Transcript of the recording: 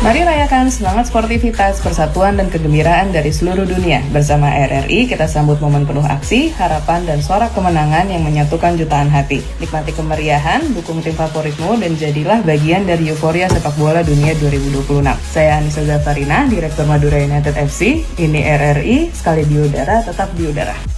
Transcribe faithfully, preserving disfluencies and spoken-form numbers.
Mari rayakan semangat sportivitas, persatuan, dan kegembiraan dari seluruh dunia. Bersama R R I, kita sambut momen penuh aksi, harapan, dan sorak kemenangan yang menyatukan jutaan hati. Nikmati kemeriahan, dukung tim favoritmu, dan jadilah bagian dari euforia sepak bola dunia dua ribu dua puluh enam. Saya Anissa Zafarina, Direktur Madura United F C. Ini R R I, sekali di udara, tetap di udara.